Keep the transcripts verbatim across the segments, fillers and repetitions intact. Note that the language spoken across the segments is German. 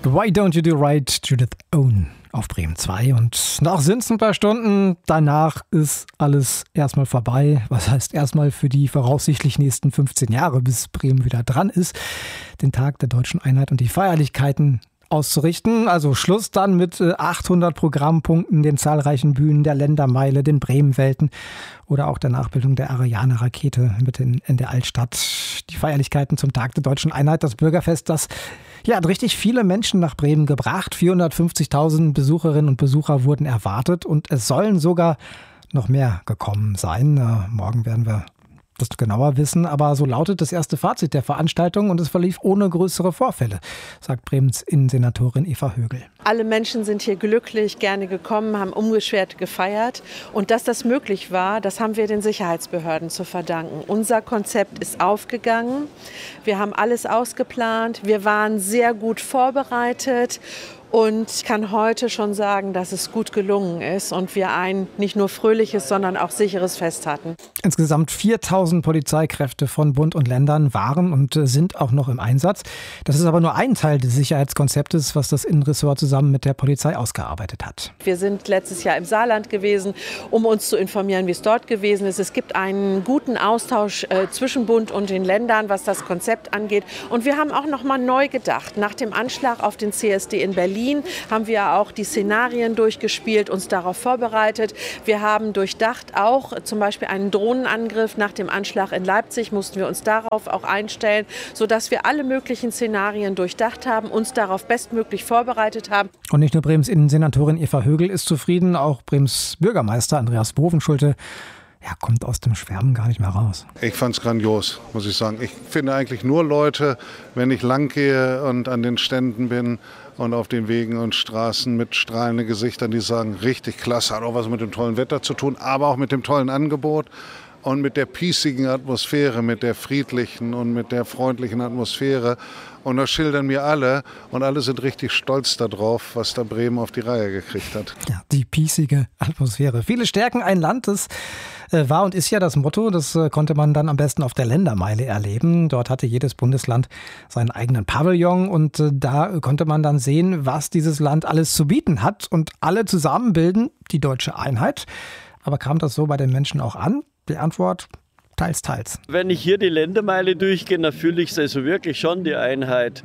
Why Don't You Do Right, Judith Owen auf Bremen zwei. Und noch sind es ein paar Stunden, danach ist alles erstmal vorbei. Was heißt erstmal für die voraussichtlich nächsten fünfzehn Jahre, bis Bremen wieder dran ist, den Tag der deutschen Einheit und die Feierlichkeiten auszurichten. Also Schluss dann mit achthundert Programmpunkten, den zahlreichen Bühnen der Ländermeile, den Bremenwelten oder auch der Nachbildung der Ariane-Rakete mitten in der Altstadt. Die Feierlichkeiten zum Tag der deutschen Einheit, das Bürgerfest, das ja, hat richtig viele Menschen nach Bremen gebracht. vierhundertfünfzigtausend Besucherinnen und Besucher wurden erwartet und es sollen sogar noch mehr gekommen sein. Äh, morgen werden wir das genauer wissen, aber so lautet das erste Fazit der Veranstaltung und es verlief ohne größere Vorfälle, sagt Bremens Innensenatorin Eva Högel. Alle Menschen sind hier glücklich, gerne gekommen, haben unbeschwert gefeiert und dass das möglich war, das haben wir den Sicherheitsbehörden zu verdanken. Unser Konzept ist aufgegangen, wir haben alles ausgeplant, wir waren sehr gut vorbereitet. Und ich kann heute schon sagen, dass es gut gelungen ist und wir ein nicht nur fröhliches, sondern auch sicheres Fest hatten. Insgesamt viertausend Polizeikräfte von Bund und Ländern waren und sind auch noch im Einsatz. Das ist aber nur ein Teil des Sicherheitskonzeptes, was das Innenressort zusammen mit der Polizei ausgearbeitet hat. Wir sind letztes Jahr im Saarland gewesen, um uns zu informieren, wie es dort gewesen ist. Es gibt einen guten Austausch äh, zwischen Bund und den Ländern, was das Konzept angeht. Und wir haben auch noch mal neu gedacht. Nach dem Anschlag auf den C S D in Berlin haben wir auch die Szenarien durchgespielt, uns darauf vorbereitet. Wir haben durchdacht auch zum Beispiel einen Drohnenangriff nach dem Anschlag in Leipzig, mussten wir uns darauf auch einstellen, sodass wir alle möglichen Szenarien durchdacht haben, uns darauf bestmöglich vorbereitet haben. Und nicht nur Bremens Innensenatorin Eva Högel ist zufrieden, auch Bremens Bürgermeister Andreas Bovenschulte ja, kommt aus dem Schwärmen gar nicht mehr raus. Ich fand es grandios, muss ich sagen. Ich finde eigentlich nur Leute, wenn ich lang gehe und an den Ständen bin und auf den Wegen und Straßen mit strahlenden Gesichtern, die sagen, richtig klasse, hat auch was mit dem tollen Wetter zu tun, aber auch mit dem tollen Angebot und mit der peacigen Atmosphäre, mit der friedlichen und mit der freundlichen Atmosphäre. Und das schildern mir alle und alle sind richtig stolz darauf, was da Bremen auf die Reihe gekriegt hat. Ja, die piecige Atmosphäre. Viele stärken ein Land, das äh, war und ist ja das Motto. Das äh, konnte man dann am besten auf der Ländermeile erleben. Dort hatte jedes Bundesland seinen eigenen Pavillon und äh, da konnte man dann sehen, was dieses Land alles zu bieten hat. Und alle zusammen bilden die deutsche Einheit. Aber kam das so bei den Menschen auch an? Die Antwort: teils, teils. Wenn ich hier die Ländermeile durchgehe, dann fühle ich also wirklich schon die Einheit.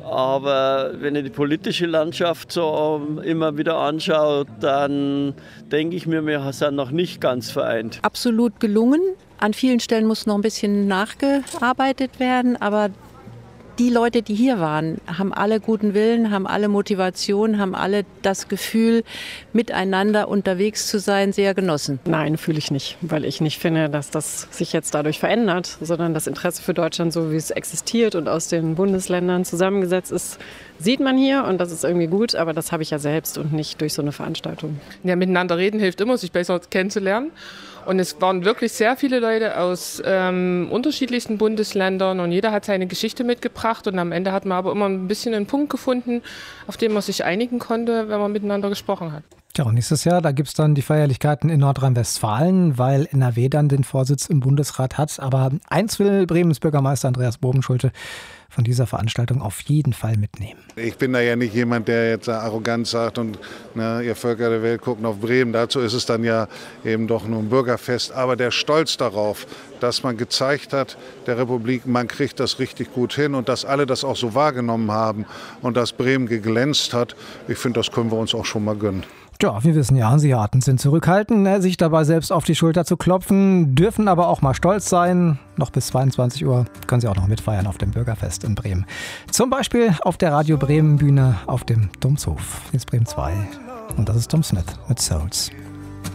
Aber wenn ich die politische Landschaft so immer wieder anschaue, dann denke ich mir, wir sind noch nicht ganz vereint. Absolut gelungen. An vielen Stellen muss noch ein bisschen nachgearbeitet werden, aber die Leute, die hier waren, haben alle guten Willen, haben alle Motivation, haben alle das Gefühl, miteinander unterwegs zu sein, sehr genossen. Nein, fühle ich nicht, weil ich nicht finde, dass das sich jetzt dadurch verändert, sondern das Interesse für Deutschland, so wie es existiert und aus den Bundesländern zusammengesetzt ist, sieht man hier und das ist irgendwie gut, aber das habe ich ja selbst und nicht durch so eine Veranstaltung. Ja, miteinander reden hilft immer, sich besser kennenzulernen. Und es waren wirklich sehr viele Leute aus ähm, unterschiedlichsten Bundesländern und jeder hat seine Geschichte mitgebracht und am Ende hat man aber immer ein bisschen einen Punkt gefunden, auf den man sich einigen konnte, wenn man miteinander gesprochen hat. Ja, und nächstes Jahr, da gibt es dann die Feierlichkeiten in Nordrhein-Westfalen, weil N R W dann den Vorsitz im Bundesrat hat. Aber eins will Bremens Bürgermeister Andreas Bovenschulte von dieser Veranstaltung auf jeden Fall mitnehmen. Ich bin da ja nicht jemand, der jetzt arrogant sagt und na, ihr Völker der Welt gucken auf Bremen. Dazu ist es dann ja eben doch nur ein Bürgerfest. Aber der Stolz darauf, dass man gezeigt hat, der Republik, man kriegt das richtig gut hin und dass alle das auch so wahrgenommen haben und dass Bremen geglänzt hat, ich finde, das können wir uns auch schon mal gönnen. Ja, wir wissen ja, Hanseaten sind zurückhaltend, sich dabei selbst auf die Schulter zu klopfen, dürfen aber auch mal stolz sein. Noch bis zweiundzwanzig Uhr können Sie auch noch mitfeiern auf dem Bürgerfest in Bremen. Zum Beispiel auf der Radio Bremen Bühne auf dem Domshof. Hier ist Bremen zwei und das ist Tom Smith mit Souls.